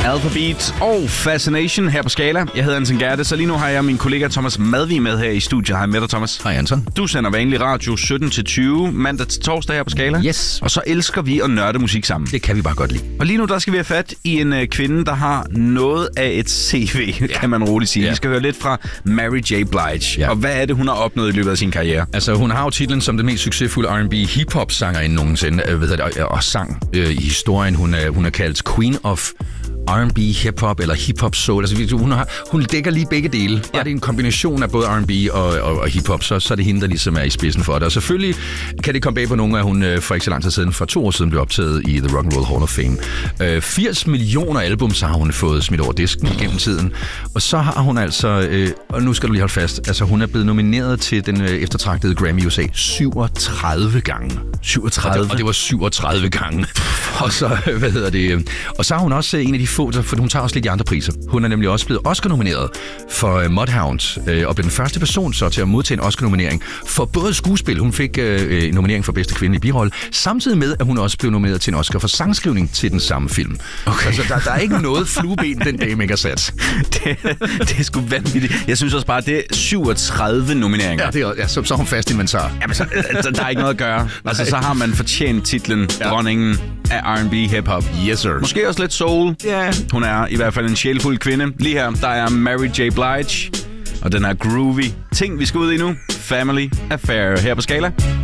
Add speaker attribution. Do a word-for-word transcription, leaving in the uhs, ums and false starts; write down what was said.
Speaker 1: Alphabet og Fascination her på Skala. Jeg hedder Anton Gerte, så lige nu har jeg min kollega Thomas Madvig med her i studiet. Hej med dig, Thomas.
Speaker 2: Hej, Anton.
Speaker 1: Du sender vanlig radio sytten til tyve mandag til torsdag her på Skala.
Speaker 2: Yes.
Speaker 1: Og så elsker vi at nørde musik sammen.
Speaker 2: Det kan vi bare godt lide.
Speaker 1: Og lige nu der skal vi have fat i en uh, kvinde, der har noget af et C V, ja. kan man roligt sige. Ja. Vi skal høre lidt fra Mary J. Blige. Ja. Og hvad er det, hun har opnået i løbet af sin karriere?
Speaker 2: Altså, hun har jo titlen som den mest succesfulde R and B hip-hop-sangerinde nogensinde, øh, ved det, og sang øh, i historien. Hun er, hun er kaldt Queen of R and B, hip-hop eller hip-hop soul. Altså, hun, har, hun dækker lige begge dele. Ja. Bare det er en kombination af både R and B og, og, og hip-hop, så, så er det hende, der ligesom er i spidsen for det. Og selvfølgelig kan det komme bag på nogen, at hun for ikke så lang tid siden, for to år siden, blev optaget i The Rock and Roll Hall of Fame. Øh, firs millioner albums har hun fået smidt over disken gennem tiden. Og så har hun altså, øh, og nu skal du lige holde fast, altså hun er blevet nomineret til den øh, eftertragtede Grammy U S A syvogtredive gange.
Speaker 1: syvogtredive?
Speaker 2: Og det, og det var syvogtredive gange. Og så, hvad hedder det, og så har hun også en af de få, for hun tager også lidt de andre priser. Hun er nemlig også blevet Oscar-nomineret for uh, Mudhound, øh, og blev den første person så til at modtage en Oscar-nominering for både skuespil. Hun fik øh, en nominering for bedste kvindelige birolle, samtidig med, at hun også blev nomineret til en Oscar for sangskrivning til den samme film. Okay. Altså, der, der er ikke noget flueben, den dame ikke har sat.
Speaker 1: det, det er sgu vanvittigt. Jeg synes også bare, det er syvogtredive nomineringer.
Speaker 2: Ja, det er, ja så, så er hun fast inventar.
Speaker 1: Jamen, så, altså, der er ikke noget at gøre. Altså, så har man fortjent titlen ja. Dronningen af R and B hip-hop.
Speaker 2: Yes, sir.
Speaker 1: Måske også lidt soul.
Speaker 2: Ja. Yeah.
Speaker 1: Hun er i hvert fald en sjælfuld kvinde. Lige her, der er Mary J. Blige. Og den er groovy. Ting, vi skal ud i nu. Family Affair her på Skala.